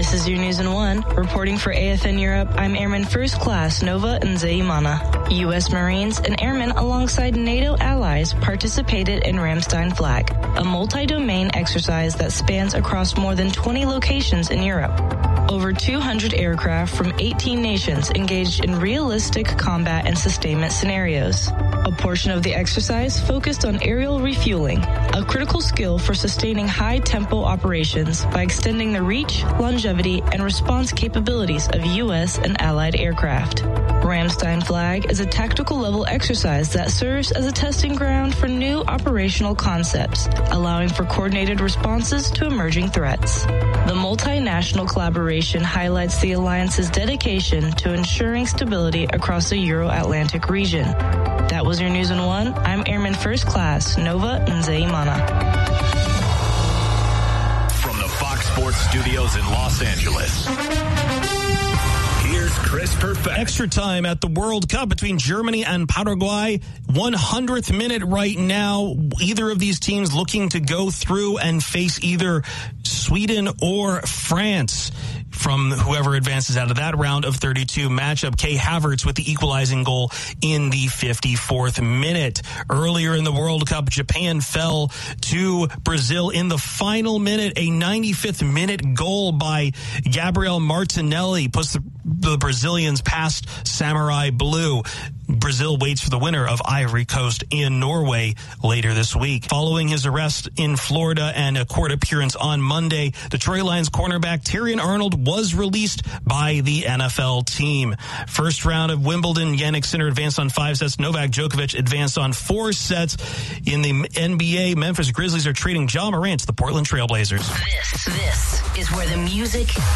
This is your News in One. Reporting for AFN Europe, I'm Airman First Class Nova Nzeyimana. U.S. Marines and airmen alongside NATO allies participated in Ramstein Flag, a multi-domain exercise that spans across more than 20 locations in Europe. Over 200 aircraft from 18 nations engaged in realistic combat and sustainment scenarios. A portion of the exercise focused on aerial refueling, a critical skill for sustaining high-tempo operations by extending the reach, longevity, and response capabilities of U.S. and allied aircraft. Ramstein Flag is a tactical level exercise that serves as a testing ground for new operational concepts, allowing for coordinated responses to emerging threats. The multinational collaboration highlights the alliance's dedication to ensuring stability across the Euro-Atlantic region. That was your News in One. I'm Airman First Class Nova Nzeyimana. From the Fox Sports Studios in Los Angeles, here's Chris Perfett. Extra time at the World Cup between Germany and Paraguay. 100th minute right now. Either of these teams looking to go through and face either Sweden or France. From whoever advances out of that round of 32 matchup, Kai Havertz with the equalizing goal in the 54th minute. Earlier in the World Cup, Japan fell to Brazil in the final minute. A 95th minute goal by Gabriel Martinelli puts the Brazilians past Samurai Blue. Brazil waits for the winner of Ivory Coast in Norway later this week. Following his arrest in Florida and a court appearance on Monday, Detroit Lions cornerback Terrion Arnold was released by the NFL team. First round of Wimbledon, Jannik Sinner advanced on 5 sets. Novak Djokovic advanced on 4 sets. In the NBA, Memphis Grizzlies are trading Ja Morant to the Portland Trailblazers. This is where the music